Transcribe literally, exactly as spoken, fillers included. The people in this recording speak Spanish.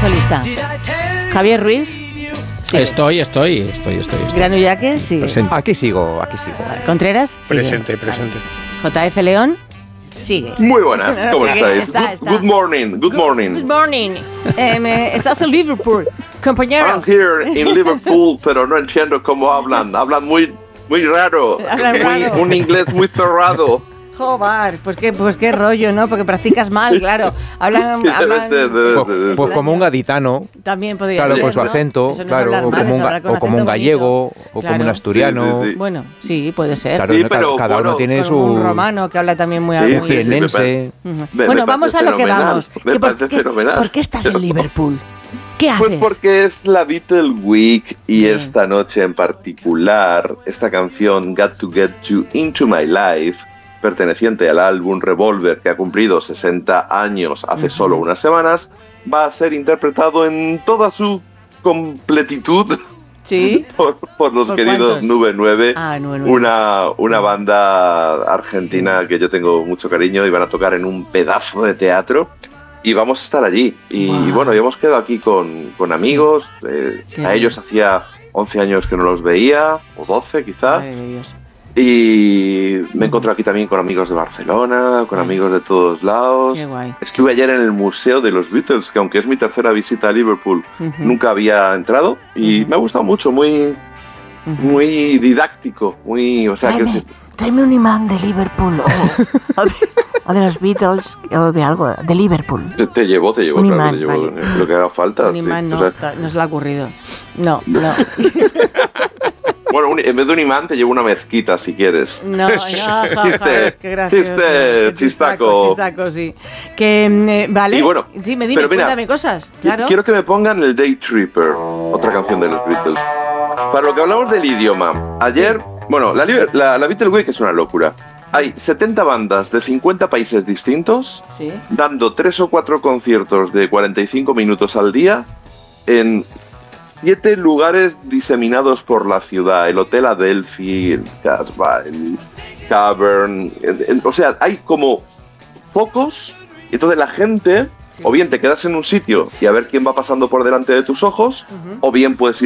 solista. Javier Ruiz. Sí. Estoy, estoy, estoy, estoy. estoy. Granu Yaque, sí. Presente. Aquí sigo, aquí sigo. Contreras, sigue. Presente, presente. J F León, sigue. Muy buenas, ¿cómo Sigue, estáis? está, good, está. good morning, good, Good, morning. good morning. Eh, me- estás en Liverpool, compañero. I'm here in Liverpool, pero no entiendo cómo hablan. Hablan muy, muy raro. Hablan Muy- raro. un inglés muy cerrado. Joder, pues qué, pues qué rollo, ¿no? Porque practicas mal, claro. Hablan, Sí, debe hablan ser, debe Pues, ser, debe pues ser. como un gaditano, también podría claro, ser, con su ¿no? acento, Eso no es claro, hablar o mal, como es un, hablar ga- con o como un acento gallego, bonito. o Claro. como un asturiano. Sí, sí, sí. Bueno, sí, puede ser. Claro, Sí, no, pero, cada bueno, uno tiene Con su un romano que habla también muy Sí, un muy- sí, sí, me jienense. Ujú. Me- Bueno, me vamos a parece lo que fenomenal, vamos. me ¿Qué por, parece qué- fenomenal. por qué estás en Liverpool? ¿Qué haces? Pues porque es la Beatle Week y Bien. esta noche en particular, esta canción Got to Get You Into My Life, perteneciente al álbum Revolver, que ha cumplido sesenta años hace solo unas semanas, va a ser interpretado en toda su completitud ¿Sí? por, por los ¿Por queridos cuántos? Nube nueve, Ah, nueve nueve. una, una banda argentina que yo tengo mucho cariño, y van a tocar en un pedazo de teatro. Y vamos a estar allí. Y, Wow. y bueno, y hemos quedado aquí con, con amigos. eh, Qué a bien. ellos hacía once años que no los veía, o doce quizá. Madre de Dios. Y me encontré aquí también con amigos de Barcelona, con Qué amigos de todos lados. Qué guay. Estuve ayer en el Museo de los Beatles, que aunque es mi tercera visita a Liverpool, Ujú. nunca había entrado. Y Ujú. me ha gustado mucho, muy, Ujú. muy didáctico, muy, o sea, que Tráeme, tráeme un imán de Liverpool o, o de, o de los Beatles o de algo, de Liverpool. te, te llevo, te llevo, Un claro, imán, te llevo vale. lo que haga falta. Un sí. imán no, O sea, ta- no se le ha ocurrido. No, no. bueno, un- en vez de un imán te llevo una mezquita si quieres. No, no, ja, ja, Chiste, qué gracioso. chiste, Qué chistaco. Chistaco, sí. Que, mm, eh, vale. Y bueno, sí, me dime, pero mira, cuéntame cosas, claro. Quiero que me pongan el Day Tripper, otra canción de los Beatles. Para lo que hablamos del idioma, ayer, bueno, la, liber- la, la Beatle Week es una locura. Hay setenta bandas de cincuenta países distintos, Sí. dando tres o cuatro conciertos de cuarenta y cinco minutos al día en siete lugares diseminados por la ciudad: el Hotel Adelphi, el Casbah, el Cavern. en- en- o sea, hay como focos, y entonces la gente, Sí. o bien te quedas en un sitio y a ver quién va pasando por delante de tus ojos, Ujú. o bien puedes ir